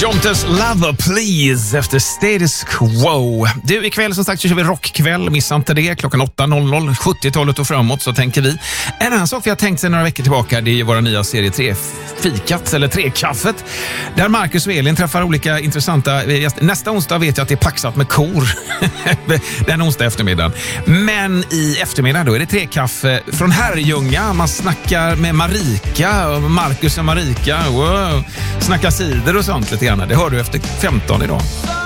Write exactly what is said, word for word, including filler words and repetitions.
Jontes Love Please efter Status Quo. Du, ikväll som sagt så kör vi rockkväll. Missa inte det. Klockan åtta noll noll, sjuttiotalet och framåt så tänker vi. En annan sak vi har tänkt sig några veckor tillbaka, det är ju våra nya serie tre fikat eller tre kaffet. Där Marcus och Elin träffar olika intressanta gäster. Nästa onsdag vet jag att det är paxat med kor. Den onsdag eftermiddagen. Men i eftermiddag då är det tre kaffe från Herrljunga. Man snackar med Marika, Marcus och Marika. Wow. Snackar sidor och sånt lite grann. Det hör du efter femton idag.